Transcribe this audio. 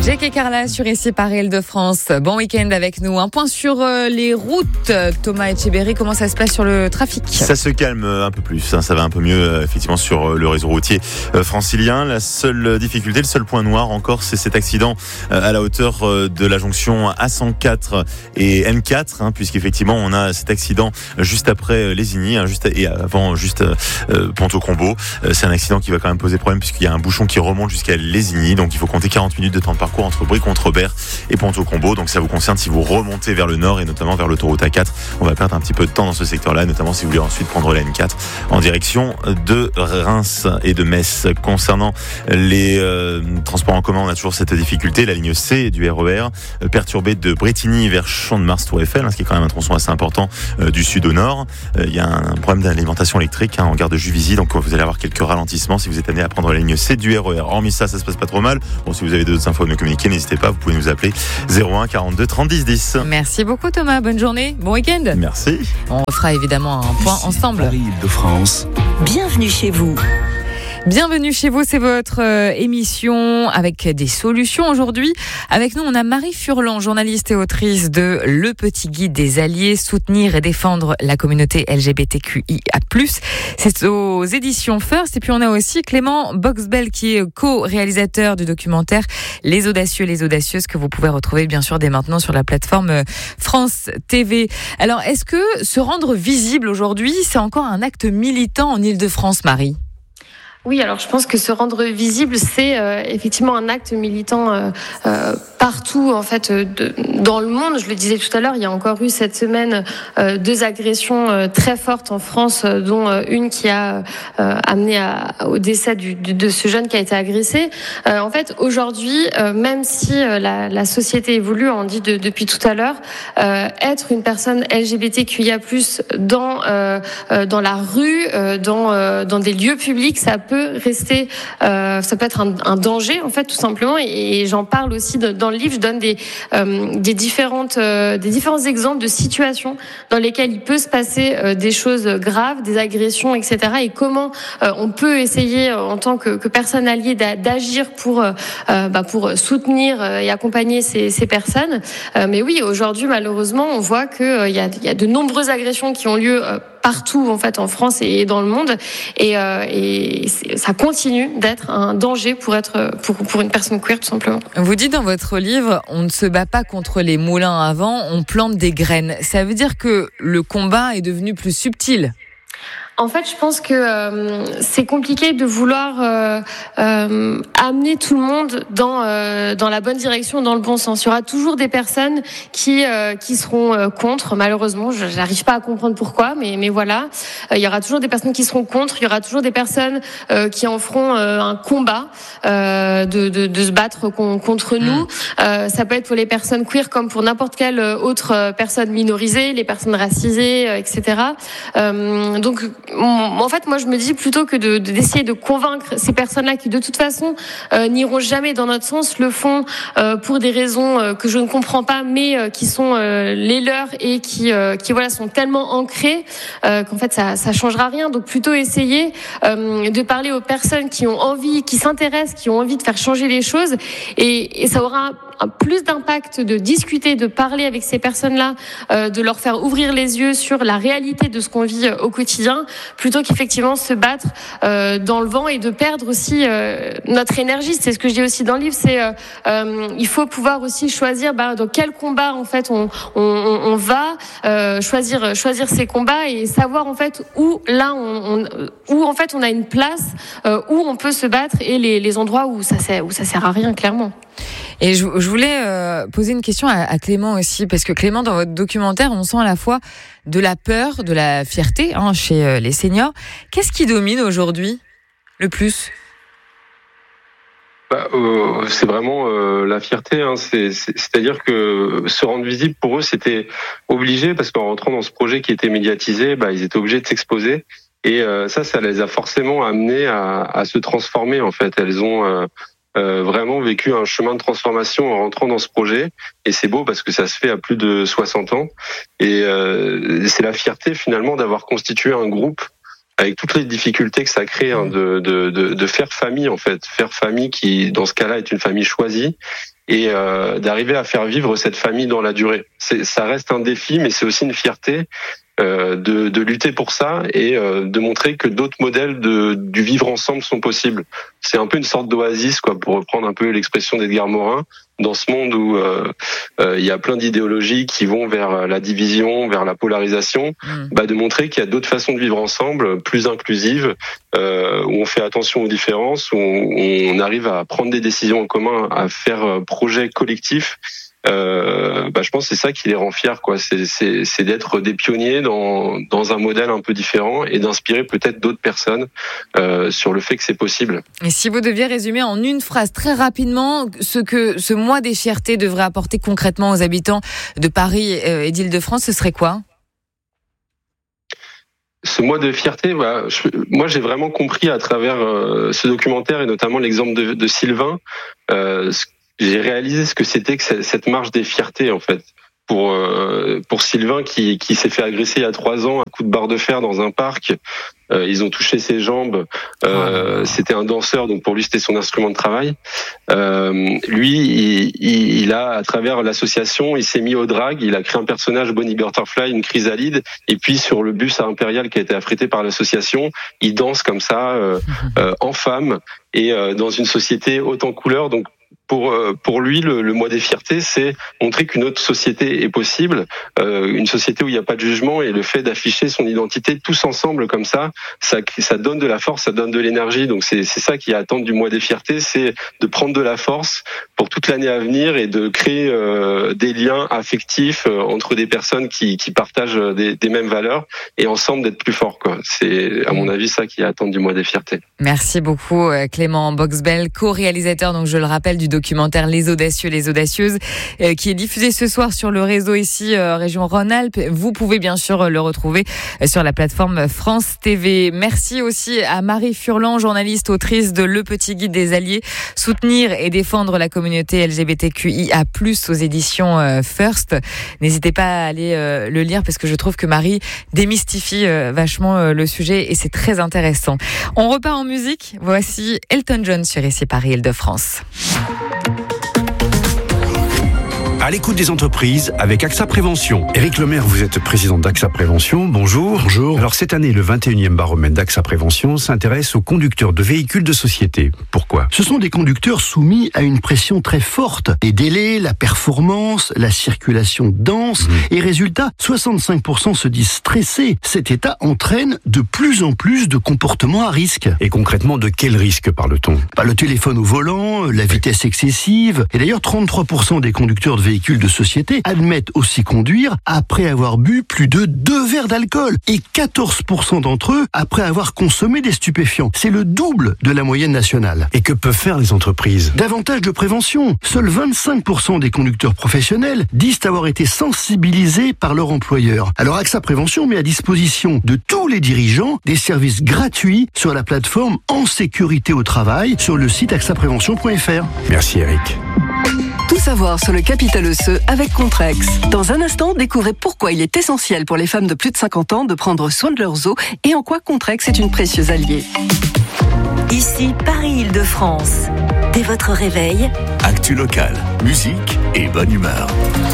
Jake et Carla sur Ici Paris Île-de-France. Bon week-end avec nous. Un point sur les routes. Thomas Etcheberry, comment ça se passe sur le trafic ? Ça se calme un peu plus, ça va un peu mieux effectivement sur le réseau routier francilien. La seule difficulté, le seul point noir encore, c'est cet accident à la hauteur de la jonction A104 et M4, puisqu'effectivement on a cet accident juste après Lésigny, et avant Pontault-Combault. C'est un accident qui va quand même poser problème puisqu'il y a un bouchon qui remonte jusqu'à Lésigny, donc il faut compter 40 minutes de temps de parcours entre Brie-Contre-Robert et Pontault-Combault. Donc ça vous concerne si vous remontez vers le nord et notamment vers l'autoroute A4. On va perdre un petit peu de temps dans ce secteur-là, notamment si vous voulez ensuite prendre la N4 en direction de Reims et de Metz. Concernant les transports en commun, on a toujours cette difficulté. La ligne C du RER perturbée de Brétigny vers Champ-de-Mars-Tour Eiffel, ce qui est quand même un tronçon assez important du sud au nord. Il y a un problème d'alimentation électrique en gare de Juvisy, donc vous allez avoir quelques ralentissements si vous êtes amené à prendre la ligne C du RER. Hormis ça se passe pas trop mal. Bon, si vous avez d'autres infos à nous communiquer, n'hésitez pas, vous pouvez nous appeler 01 42 30 10 10. Merci beaucoup Thomas, bonne journée, bon week-end. Merci. On fera évidemment un point ensemble. Paris Île-de-France. Bienvenue chez vous. Bienvenue chez vous, c'est votre émission avec des solutions. Aujourd'hui, avec nous, on a Marie Furlan, journaliste et autrice de Le Petit Guide des Alliés, soutenir et défendre la communauté LGBTQIA+. C'est aux éditions First. Et puis, on a aussi Clément Boxbel, qui est co-réalisateur du documentaire Les Audacieux, les Audacieuses, que vous pouvez retrouver, bien sûr, dès maintenant sur la plateforme France TV. Alors, est-ce que se rendre visible aujourd'hui, c'est encore un acte militant en Île-de-France, Marie ? Oui, alors je pense que se rendre visible, c'est effectivement un acte militant partout en fait dans le monde. Je le disais tout à l'heure, il y a encore eu cette semaine 2 agressions très fortes en France, dont une qui a amené au décès de ce jeune qui a été agressé. En fait, aujourd'hui, même si la société évolue, on dit depuis tout à l'heure, être une personne LGBTQIA+ dans la rue, dans des lieux publics, ça peut rester, ça peut être un danger en fait tout simplement. Et j'en parle aussi dans le livre. Je donne des différents exemples de situations dans lesquelles il peut se passer des choses graves, des agressions, etc. Et comment on peut essayer en tant que personne alliée d'agir pour soutenir et accompagner ces personnes. Mais oui, aujourd'hui malheureusement, on voit que il y a de nombreuses agressions qui ont lieu partout en fait en France et dans le monde, et ça continue d'être un danger pour une personne queer tout simplement. Vous dites dans votre livre, on ne se bat pas contre les moulins à vent, on plante des graines. Ça veut dire que le combat est devenu plus subtil. En fait, je pense que c'est compliqué de vouloir amener tout le monde dans la bonne direction, dans le bon sens. Il y aura toujours des personnes qui seront contre. Malheureusement, je n'arrive pas à comprendre pourquoi, mais voilà. Il y aura toujours des personnes qui seront contre. Il y aura toujours des personnes qui en feront un combat de se battre contre nous. Ça peut être pour les personnes queer comme pour n'importe quelle autre personne minorisée, les personnes racisées, etc. Donc en fait, moi, je me dis plutôt que d'essayer de convaincre ces personnes-là qui, de toute façon, n'iront jamais dans notre sens, le font pour des raisons que je ne comprends pas, mais qui sont les leurs et qui voilà sont tellement ancrées qu'en fait, ça changera rien. Donc, plutôt essayer de parler aux personnes qui ont envie, qui s'intéressent, qui ont envie de faire changer les choses, et ça aura plus d'impact de discuter, de parler avec ces personnes-là, de leur faire ouvrir les yeux sur la réalité de ce qu'on vit au quotidien, plutôt qu'effectivement se battre dans le vent et de perdre aussi notre énergie. C'est ce que je dis aussi dans le livre, c'est il faut pouvoir aussi choisir dans quel combat en fait on va choisir ses combats et savoir en fait où en fait on a une place où on peut se battre et les endroits où ça sert à rien clairement. Et je voulais poser une question à Clément aussi, parce que Clément, dans votre documentaire, on sent à la fois de la peur, de la fierté chez les seniors. Qu'est-ce qui domine aujourd'hui le plus ? C'est vraiment la fierté. C'est-à-dire que se rendre visible pour eux, c'était obligé, parce qu'en rentrant dans ce projet qui était médiatisé, ils étaient obligés de s'exposer. Et ça les a forcément amenés à se transformer. En fait, elles ont vraiment vécu un chemin de transformation en rentrant dans ce projet, et c'est beau parce que ça se fait à plus de 60 ans, et c'est la fierté finalement d'avoir constitué un groupe avec toutes les difficultés que ça crée de faire famille en fait, faire famille qui dans ce cas-là est une famille choisie, et d'arriver à faire vivre cette famille dans la durée. Ça reste un défi, mais c'est aussi une fierté de lutter pour ça et de montrer que d'autres modèles du vivre ensemble sont possibles. C'est un peu une sorte d'oasis, quoi, pour reprendre un peu l'expression d'Edgar Morin, dans ce monde où il y a plein d'idéologies qui vont vers la division, vers la polarisation, de montrer qu'il y a d'autres façons de vivre ensemble, plus inclusives, où on fait attention aux différences, où on arrive à prendre des décisions en commun, à faire projet collectif. Je pense que c'est ça qui les rend fiers, quoi. C'est d'être des pionniers dans un modèle un peu différent et d'inspirer peut-être d'autres personnes sur le fait que c'est possible. Et si vous deviez résumer en une phrase très rapidement ce que ce mois des fiertés devrait apporter concrètement aux habitants de Paris et d'Île-de-France, ce serait quoi ? Ce mois de fierté, moi j'ai vraiment compris à travers ce documentaire et notamment l'exemple de Sylvain, j'ai réalisé ce que c'était que cette marche des fiertés, en fait. Pour Sylvain qui s'est fait agresser il y a 3 ans à coups de barre de fer dans un parc, ils ont touché ses jambes. C'était un danseur, donc pour lui c'était son instrument de travail. Lui, il a, à travers l'association, il s'est mis au drag. Il a créé un personnage, Bonnie Butterfly, une chrysalide. Et puis sur le bus impérial qui a été affrété par l'association, il danse comme ça en femme et dans une société haute en couleurs. Donc pour lui, le mois des fiertés, c'est montrer qu'une autre société est possible, une société où il n'y a pas de jugement, et le fait d'afficher son identité tous ensemble comme ça donne de la force, ça donne de l'énergie. Donc c'est ça qui est à attendre du mois des fiertés, c'est de prendre de la force pour toute l'année à venir et de créer des liens affectifs entre des personnes qui partagent des mêmes valeurs et ensemble d'être plus forts, quoi. C'est à mon avis ça qui est à attendre du mois des fiertés. Merci beaucoup Clément Boxbel, co-réalisateur, donc je le rappelle, du documentaire Les Audacieux, les Audacieuses, qui est diffusé ce soir sur le réseau ici, région Rhône-Alpes. Vous pouvez bien sûr le retrouver sur la plateforme France TV. Merci aussi à Marie Furlan, journaliste, autrice de Le Petit Guide des Alliés, soutenir et défendre la communauté LGBTQIA+, aux éditions First. N'hésitez pas à aller le lire parce que je trouve que Marie démystifie vachement le sujet et c'est très intéressant. On repart en musique. Voici Elton John sur ici Paris Île-de-France. À l'écoute des entreprises avec AXA Prévention. Éric Lemaire, vous êtes président d'AXA Prévention. Bonjour. Bonjour. Alors cette année, le 21e baromètre d'AXA Prévention s'intéresse aux conducteurs de véhicules de société. Pourquoi ? Ce sont des conducteurs soumis à une pression très forte. Les délais, la performance, la circulation dense. Et résultat, 65% se disent stressés. Cet état entraîne de plus en plus de comportements à risque. Et concrètement, de quel risque parle-t-on ? Le téléphone au volant, la vitesse excessive. Et d'ailleurs, 33% des conducteurs de véhicules de société admettent aussi conduire après avoir bu plus de 2 verres d'alcool et 14% d'entre eux après avoir consommé des stupéfiants. C'est le double de la moyenne nationale. Et que peuvent faire les entreprises ? Davantage de prévention. Seuls 25% des conducteurs professionnels disent avoir été sensibilisés par leur employeur. Alors AXA Prévention met à disposition de tous les dirigeants des services gratuits sur la plateforme En Sécurité au Travail sur le site axaprévention.fr. Merci Eric. Tout savoir sur le capital osseux avec Contrex. Dans un instant, découvrez pourquoi il est essentiel pour les femmes de plus de 50 ans de prendre soin de leurs os et en quoi Contrex est une précieuse alliée. Ici, Paris-Île-de-France. Dès votre réveil, actu local, musique et bonne humeur.